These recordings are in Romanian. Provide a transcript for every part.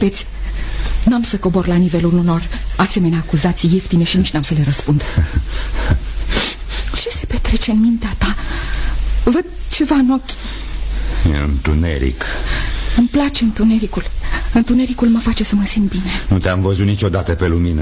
puteți. N-am să cobor la nivelul unor asemenea acuzații ieftine și nici n-am să le răspund. Ce se petrece în mintea ta? Văd ceva în ochi. E întuneric. Îmi place întunericul. Întunericul mă face să mă simt bine. Nu te-am văzut niciodată pe lumină.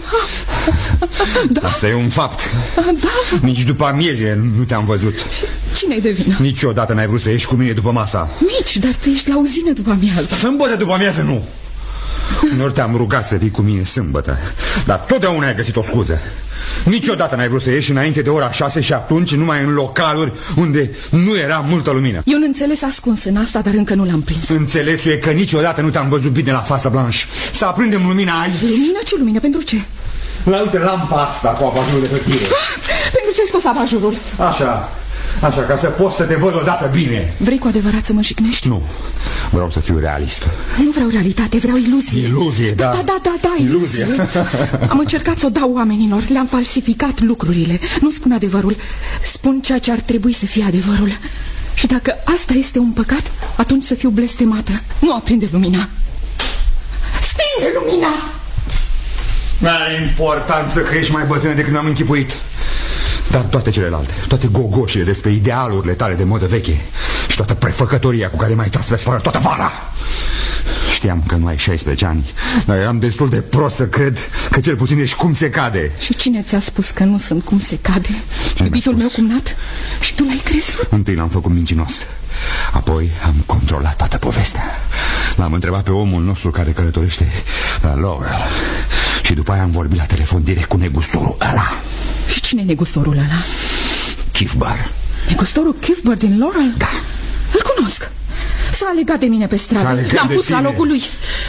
Da. Asta e un fapt. Da. Nici după amieze nu te-am văzut. Cine-i de vină? Niciodată n-ai vrut să ieși cu mine după masa. Nici, dar tu ești la uzină după amiază. Sâmbătă după amiază nu. Uneori te-am rugat să vii cu mine sâmbătă, dar totdeauna ai găsit o scuză. Niciodată n-ai vrut să ieși înainte de ora 6 și atunci numai în localuri unde nu era multă lumină. E un înțeles ascuns în asta, dar încă nu l-am prins. Înțelesul e că niciodată nu te-am văzut bine la fața, Blanche. Să aprindem lumina aici. Lumină? Ce lumină? Pentru ce? La uite lampa asta cu abajurul de hârtie. Pentru ce ai scos abajurul? Așa, ca să poți să te văd odată bine. Vrei cu adevărat să mă jignești? Nu, vreau să fiu realist. Nu vreau realitate, vreau iluzie. Iluzie, da. Da, iluzie. Am încercat să o dau oamenilor, le-am falsificat lucrurile. Nu spun adevărul, spun ceea ce ar trebui să fie adevărul. Și dacă asta este un păcat, atunci să fiu blestemată. Nu aprinde lumina. Stinge lumina! N-are importanță că ești mai bătrână decât mi-am închipuit. Dar toate celelalte, toate gogoșile despre idealurile tale de modă veche și toată prefăcătoria cu care m-ai tras pe spate toată vara. Știam că nu ai 16 ani, dar eram destul de prost să cred că cel puțin ești cum se cade. Și cine ți-a spus că nu sunt cum se cade? Iubitul meu cumnat? Și tu l-ai crezut? Întâi l-am făcut mincinos, apoi am controlat toată povestea. L-am întrebat pe omul nostru care călătorește la Laurel și după aia am vorbit la telefon direct cu negustorul ăla. Și cine e negustorul ăla? Kifbar. Negustorul Kifbar din Laurel? Da. Îl cunosc. S-a legat de mine pe stradă. L-am pus la locul lui.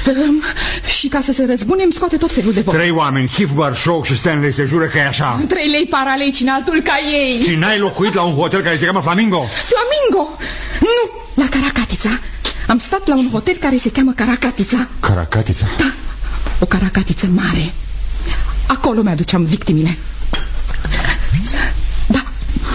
Și ca să se răzbune îmi scoate tot felul de vorbe. 3 oameni, Kifbar, Shaw și Stanley, se jură că e așa. 3 lei paralei, cine altul ca ei. Și n-ai locuit la un hotel care se cheamă Flamingo? Flamingo? Nu, la Caracatița. Am stat la un hotel care se cheamă Caracatița. Caracatița? Da, o caracatiță mare. Acolo mi-aduceam victimile. Da.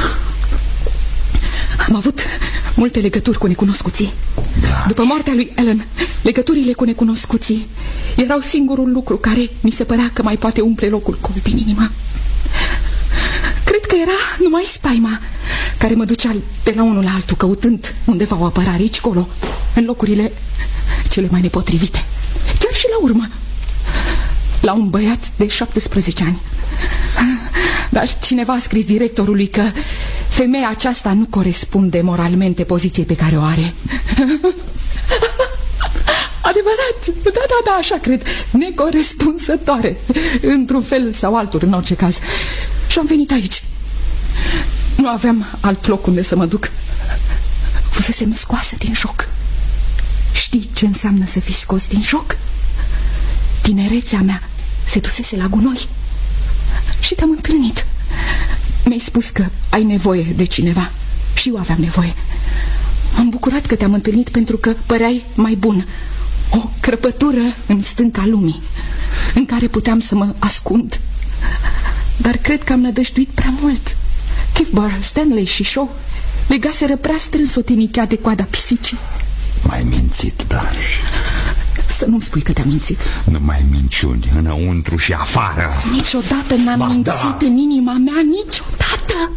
Am avut multe legături cu necunoscuții. Da. După moartea lui Ellen, legăturile cu necunoscuții erau singurul lucru care mi se părea că mai poate umple locul gol din inima. Cred că era numai spaima care mă ducea de la unul la altul, căutând undeva o apărare aici, colo, în locurile cele mai nepotrivite. Chiar și la urmă, la un băiat de 17 ani. Dar cineva a scris directorului că femeia aceasta nu corespunde moralmente poziției pe care o are. Adevărat, da, așa cred. Necorespunzătoare, într-un fel sau altul, în orice caz. Și am venit aici. Nu aveam alt loc unde să mă duc. Fusesem scoasă din joc. Știi ce înseamnă să fii scos din joc? Tinerețea mea se dusese la gunoi. Și te-am întâlnit. Mi-ai spus că ai nevoie de cineva. Și eu aveam nevoie. M-am bucurat că te-am întâlnit pentru că păreai mai bun. O crăpătură în stânca lumii în care puteam să mă ascund. Dar cred că am nădăjduit prea mult. Kifbar, Stanley și Shaw legaseră prea strâns o tinichea de coada pisicii. M-ai mințit, Blanche. Să nu-mi spui că te-am mințit. Nu mai minciuni, înăuntru și afară. Niciodată n-am mințit în inima mea, niciodată.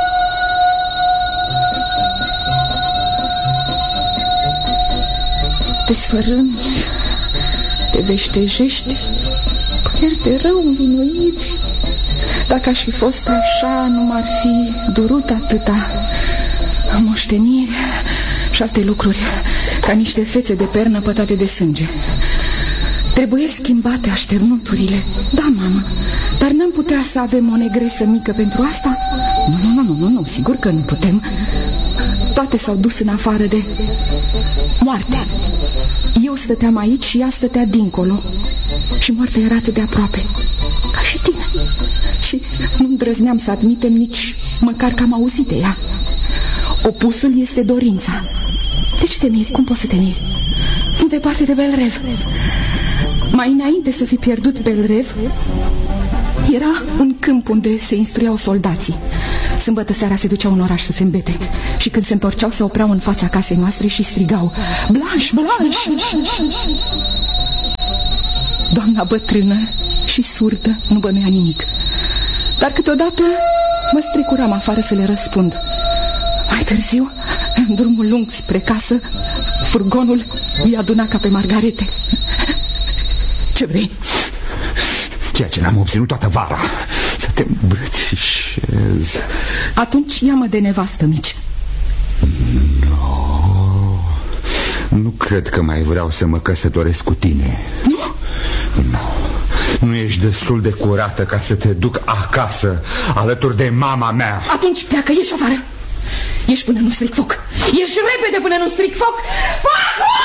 Te sfărâmi, te veștejești, păreri de rău, învinuiri. Dacă aș fi fost așa, nu m-ar fi durut atâta. Moșteniri și alte lucruri, ca niște fețe de pernă pătate de sânge. Trebuie schimbate așternuturile. Da, mamă, dar n-am putea să avem o negresă mică pentru asta? Nu, sigur că nu putem. Toate s-au dus în afară de moarte. Eu stăteam aici și ea stătea dincolo. Și moartea era atât de aproape, ca și tine. Și nu îndrăzneam să admitem nici măcar că am auzit de ea. Opusul este dorința. De ce te miri? Cum poți să te miri? Nu departe de Belrev. Mai înainte să fi pierdut Belrev, era un câmp unde se instruiau soldații. Sâmbătă seara se duceau în oraș să se îmbete. Și când se întorceau se opreau în fața casei noastre și strigau: Blanche, Blanche! Doamna bătrână și surdă nu bănuia nimic, dar câteodată mă strecuram afară să le răspund. Mai târziu, în drumul lung spre casă, furgonul îi aduna ca pe margarete. Ce vrei? Ceea ce n-am obținut toată vara, să te îmbrățișez. Atunci ia-mă de nevastă, Mici. Nu cred că mai vreau să mă căsătoresc cu tine. Nu? Nu ești destul de curată ca să te duc acasă alături de mama mea. Atunci pleacă, ieși afară. Ieși până nu stric foc. Ieși repede până nu stric foc. Foc!